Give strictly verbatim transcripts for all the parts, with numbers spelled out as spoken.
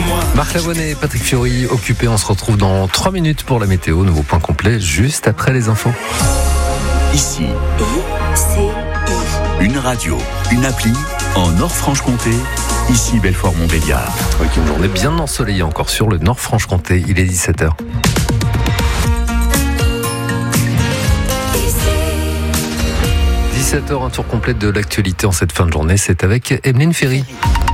Marc Lavoine et Patrick Fiori occupés. On se retrouve dans trois minutes pour la météo. Nouveau point complet juste après les infos. Ici, I C I. Une radio, une appli en Nord-Franche-Comté. Ici Belfort-Montbéliard. Avec une journée bien ensoleillée encore sur le Nord-Franche-Comté. Il est dix-sept heures. dix-sept heures, un tour complet de l'actualité en cette fin de journée. C'est avec Emeline Ferry.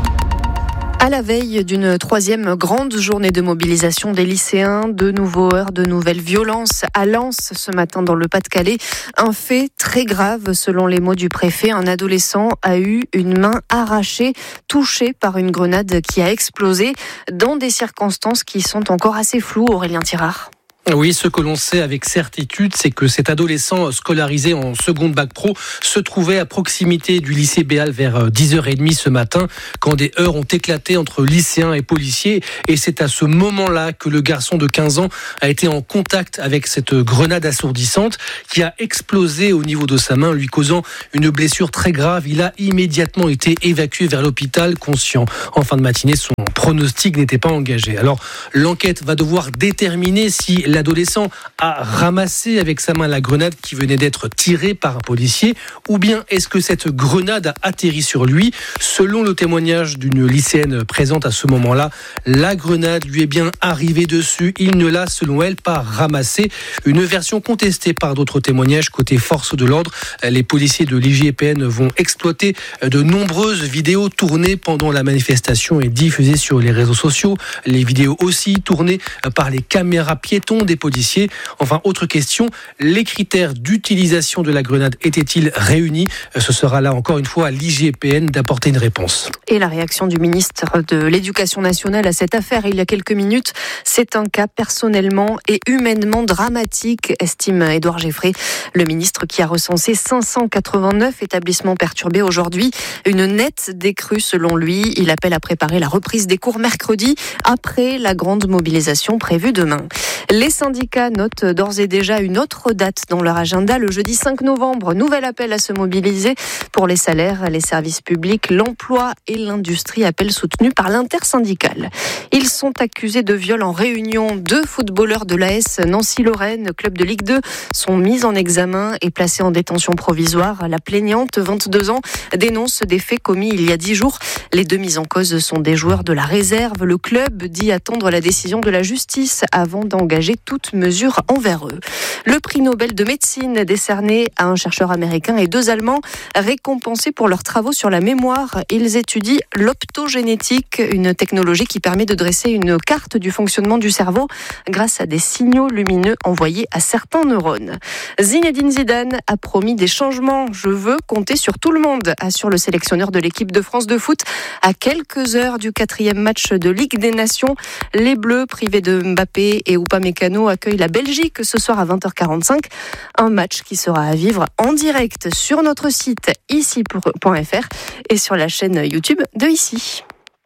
À la veille d'une troisième grande journée de mobilisation des lycéens, de nouveaux heurts, de nouvelles violences à Lens ce matin dans le Pas-de-Calais. Un fait très grave selon les mots du préfet. Un adolescent a eu une main arrachée, touchée par une grenade qui a explosé dans des circonstances qui sont encore assez floues. Aurélien Tirard. Oui, ce que l'on sait avec certitude, c'est que cet adolescent scolarisé en seconde bac pro se trouvait à proximité du lycée Béal vers dix heures trente ce matin, quand des heurts ont éclaté entre lycéens et policiers. Et c'est à ce moment-là que le garçon de quinze ans a été en contact avec cette grenade assourdissante qui a explosé au niveau de sa main, lui causant une blessure très grave. Il a immédiatement été évacué vers l'hôpital, conscient. En fin de matinée, son pronostic n'était pas engagé. Alors, l'enquête va devoir déterminer si l'adolescent a ramassé avec sa main la grenade qui venait d'être tirée par un policier, ou bien est-ce que cette grenade a atterri sur lui? Selon le témoignage d'une lycéenne présente à ce moment-là, la grenade lui est bien arrivée dessus. Il ne l'a, selon elle, pas ramassée. Une version contestée par d'autres témoignages côté force de l'ordre. Les policiers de l'I G P N vont exploiter de nombreuses vidéos tournées pendant la manifestation et diffusées sur les réseaux sociaux. Les vidéos aussi tournées par les caméras piétons des policiers. Enfin, autre question, les critères d'utilisation de la grenade étaient-ils réunis? Ce sera là encore une fois à l'I G P N d'apporter une réponse. Et la réaction du ministre de l'Éducation nationale à cette affaire il y a quelques minutes, c'est un cas personnellement et humainement dramatique, estime Édouard Geffray, le ministre qui a recensé cinq cent quatre-vingt-neuf établissements perturbés aujourd'hui. Une nette décrue selon lui. Il appelle à préparer la reprise des cours mercredi après la grande mobilisation prévue demain. Les syndicats notent d'ores et déjà une autre date dans leur agenda, le jeudi cinq novembre. Nouvel appel à se mobiliser pour les salaires, les services publics, l'emploi et l'industrie. Appel soutenu par l'intersyndicale. Ils sont accusés de viol en réunion. Deux footballeurs de l'A S Nancy-Lorraine, club de Ligue deux, sont mis en examen et placés en détention provisoire. La plaignante, vingt-deux ans, dénonce des faits commis il y a dix jours. Les deux mis en cause sont des joueurs de la réserve. Le club dit attendre la décision de la justice avant d'engager toute mesure envers eux. Le prix Nobel de médecine décerné à un chercheur américain et deux Allemands récompensés pour leurs travaux sur la mémoire. Ils étudient l'optogénétique, une technologie qui permet de dresser une carte du fonctionnement du cerveau grâce à des signaux lumineux envoyés à certains neurones. Zinedine Zidane a promis des changements. Je veux compter sur tout le monde, assure le sélectionneur de l'équipe de France de foot. À quelques heures du quatrième match de Ligue des Nations, les Bleus, privés de Mbappé et Upamecano, accueillent la Belgique ce soir à vingt heures quarante-cinq. Un match qui sera à vivre en direct sur notre site ici point f r et sur la chaîne YouTube de Ici.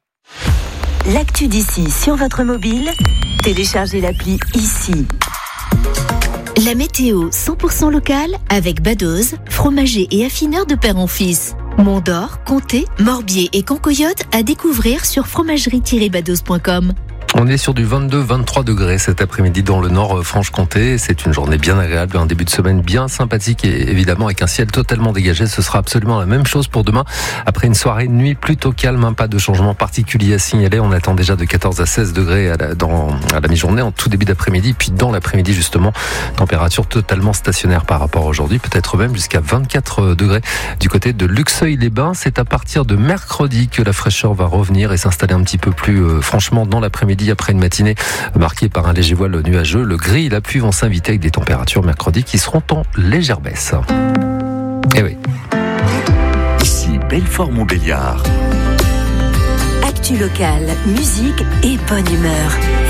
L'actu d'ici sur votre mobile, téléchargez l'appli Ici. La météo cent pour cent locale avec Badoz, fromager et affineur de père en fils. Mont-d'Or, Comté, Morbier et Cancoyote à découvrir sur fromagerie tiret badoz point com. On est sur du vingt-deux à vingt-trois degrés cet après-midi dans le Nord-Franche-Comté. C'est une journée bien agréable, un début de semaine bien sympathique et évidemment avec un ciel totalement dégagé. Ce sera absolument la même chose pour demain. Après une soirée de nuit plutôt calme, hein, pas de changement particulier à signaler. On attend déjà de quatorze à seize degrés à la, dans, à la mi-journée, en tout début d'après-midi. Puis dans l'après-midi justement, température totalement stationnaire par rapport à aujourd'hui. Peut-être même jusqu'à vingt-quatre degrés du côté de Luxeuil-les-Bains. C'est à partir de mercredi que la fraîcheur va revenir et s'installer un petit peu plus euh, franchement dans l'après-midi. Après une matinée marquée par un léger voile nuageux, le gris et la pluie vont s'inviter avec des températures mercredi qui seront en légère baisse. Eh oui. Ici Belfort-Montbéliard. Actu locale, musique et bonne humeur.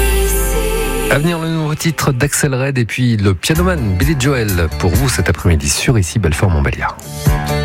À venir le nouveau titre d'Axel Red et puis le pianoman Billy Joel pour vous cet après-midi sur Ici Belfort-Montbéliard.